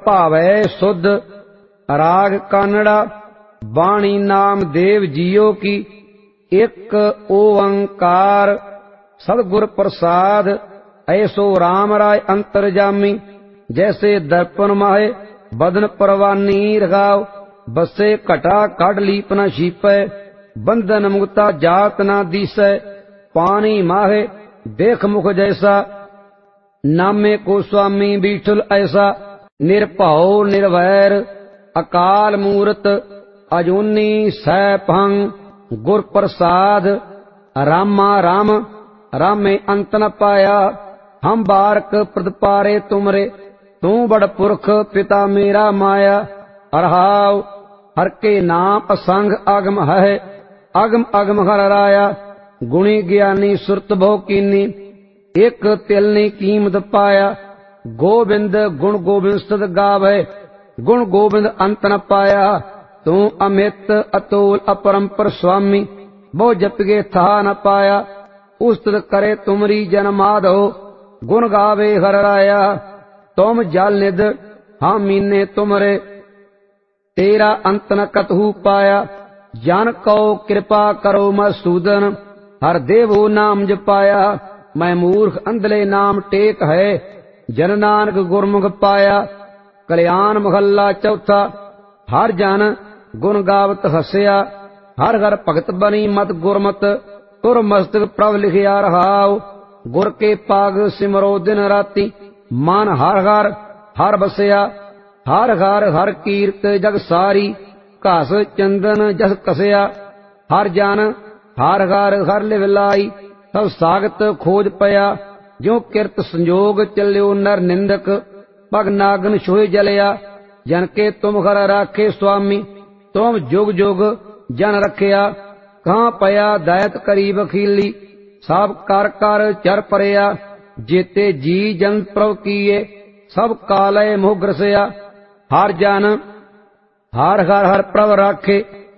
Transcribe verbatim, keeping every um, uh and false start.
भावै शुद्ध राग कानड़ा बाणी नाम देव जियो की एक ओंकार सदगुर प्रसाद ऐसो राम राय अंतरजामी जैसे दर्पण माहे बदन परवानी रगाव बसे घटा काढ़ लीप न शीपै बंधन मुक्ता जात न दीसै पानी माहे देख मुख जैसा नामे को स्वामी बीठल ऐसा निर्भव निर्वैर अकाल मूरत अजूनी सैभंग गुर प्रसाद रामा राम रामे अंत न पाया हम बारक प्रदपारे तुमरे तू बड़ पुरख पिता मेरा माया अरहाव हर के नाम असंग अगम है अगम अगम हर राया गुणी ज्ञानी सुरत भो कीनी एक तिलनी कीमत पाया गोविंद गुण गोविंद सद गावे गुण गोविंद अंत न पाया तू अमित अतुल अपरंपर स्वामी बहु जपगे था न पाया उस्तत करे तुमरी जन्मादो गुण गावे हर राया तुम जल निध हम मीने तुमरे तेरा अंत न कतहु पाया जन को कृपा करो मसूदन हर देवो नाम जपाया मैं मूर्ख अंधले नाम टेक है जन नानक गुरमुख पाया कल्याण महला चौथा हर जन गुण गावत हसया हर हर भगत बनी मत गुरमत तुर मस्तक प्रभ लिखिया रहाओ गुर के पाग सिमरो दिन राती मन हर हर हर बसया हर हर हर कीर्त जग सारी घस चंदन जस कसया हर जन हर हर हर लिव लाई सब सागत खोज पया जो किरत संजोग चल्यो नर निंदक पग नागन सोए जलया जन के तुम घर राखे स्वामी तुम जुग जुग जन रखया कहाँ पया दायत करी वकीली सब कर कर चर परया जेते जी जन प्रभ कीए सब कालय मुह ग्रसया हर जन हर हर हर प्रभ राखे